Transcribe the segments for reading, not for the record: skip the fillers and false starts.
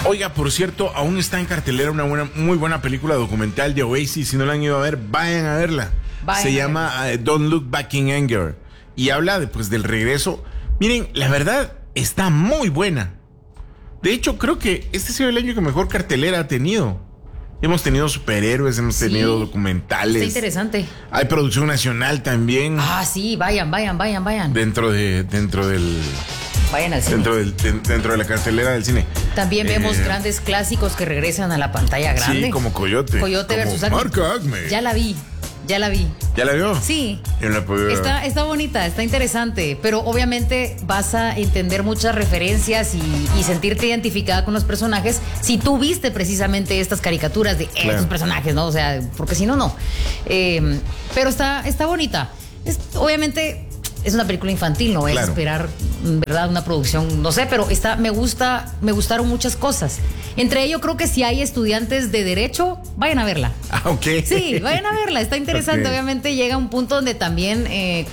Oiga, por cierto, aún está en cartelera una muy buena película documental de Oasis. Si no la han ido a ver, vayan a verla. Se llama Don't Look Back in Anger. Y habla del regreso. Miren, la verdad, está muy buena. De hecho, creo que este ha sido el año que mejor cartelera ha tenido. Hemos tenido superhéroes, hemos tenido documentales. Está interesante. Hay producción nacional también. Ah, sí, vayan. Dentro del... Vayan al cine. Dentro de la cartelera del cine. También vemos grandes clásicos que regresan a la pantalla grande. Sí, como Coyote. Coyote como versus Acme. Mark Acme. Ya la vi. ¿Ya la vio? Sí. Yo no la puedo ver. Está bonita, está interesante, pero obviamente vas a entender muchas referencias y sentirte identificada con los personajes si tú viste precisamente estas caricaturas de estos personajes, ¿no? O sea, porque si no, no. Pero está bonita. Obviamente es una película infantil, no es esperar, ¿verdad? Una producción, no sé, pero me gustaron muchas cosas. Entre ellos, creo que si hay estudiantes de Derecho, vayan a verla. Ah, ok. Sí, vayan a verla, está interesante. Okay. Obviamente llega un punto donde también,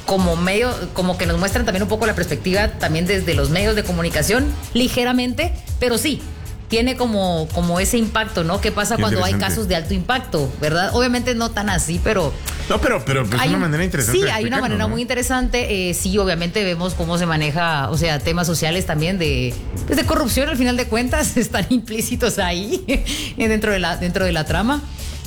como que nos muestran también un poco la perspectiva también desde los medios de comunicación, ligeramente, pero sí. Tiene como ese impacto, ¿no? ¿Qué pasa cuando hay casos de alto impacto, verdad? Obviamente no tan así, pero... No, pero es una manera interesante. Sí, hay una manera muy interesante. Sí, obviamente vemos cómo se maneja, o sea, temas sociales también de corrupción, al final de cuentas, están implícitos ahí, dentro de la trama.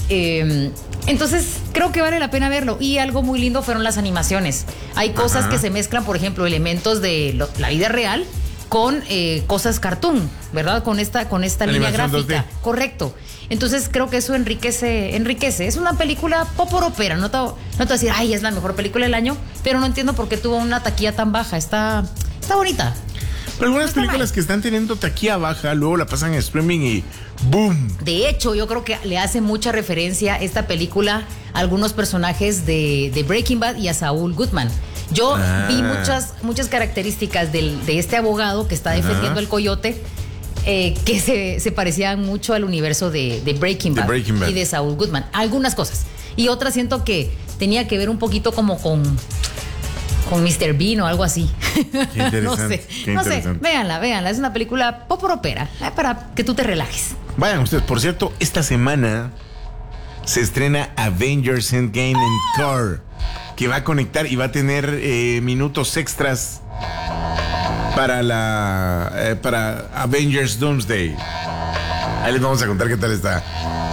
Entonces, creo que vale la pena verlo. Y algo muy lindo fueron las animaciones. Hay cosas que se mezclan, por ejemplo, elementos de la vida real con cosas cartoon, ¿verdad? Con esta línea gráfica. 2D. Correcto. Entonces creo que eso enriquece. Es una película poporopera. No te voy a decir, ay, es la mejor película del año, pero no entiendo por qué tuvo una taquilla tan baja. Está bonita. Pero algunas películas que están teniendo taquilla baja, luego la pasan en streaming y ¡boom! De hecho, yo creo que le hace mucha referencia esta película a algunos personajes de Breaking Bad y a Saul Goodman. Yo vi muchas características de este abogado que está defendiendo el Coyote que se parecían mucho al universo de Breaking Bad y de Saul Goodman. Algunas cosas. Y otras siento que tenía que ver un poquito como con Mr. Bean o algo así. Qué interesante. No sé, véanla. Es una película poporopera para que tú te relajes. Vayan ustedes. Por cierto, esta semana se estrena Avengers Endgame en Thor, que va a conectar y va a tener minutos extras para Avengers Doomsday. Ahí les vamos a contar qué tal está.